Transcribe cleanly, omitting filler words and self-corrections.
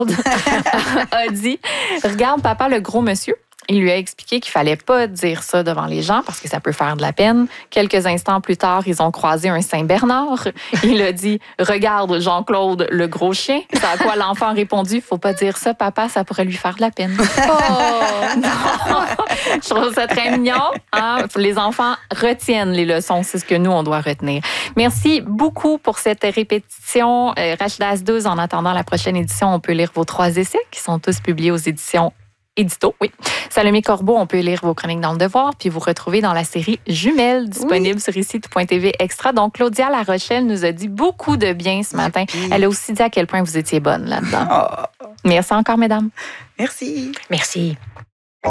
a dit « Regarde, papa, le gros monsieur. » Il lui a expliqué qu'il fallait pas dire ça devant les gens parce que ça peut faire de la peine. Quelques instants plus tard, ils ont croisé un Saint-Bernard. Il a dit « Regarde, Jean-Claude, le gros chien. » C'est à quoi l'enfant a répondu « Faut pas dire ça, papa, ça pourrait lui faire de la peine. » Je trouve ça très mignon. Hein? Les enfants retiennent les leçons. C'est ce que nous, on doit retenir. Merci beaucoup pour cette répétition. Rachida Asdouz, en attendant la prochaine édition, on peut lire vos 3 essais qui sont tous publiés aux éditions Édito, oui. Salomé Corbeau, on peut lire vos chroniques dans Le Devoir, puis vous retrouver dans la série Jumelles, disponible sur ici.tv Extra. Donc, Claudia La Rochelle nous a dit beaucoup de bien ce matin. Elle a aussi dit à quel point vous étiez bonne là-dedans. Merci encore, mesdames. Merci. Merci.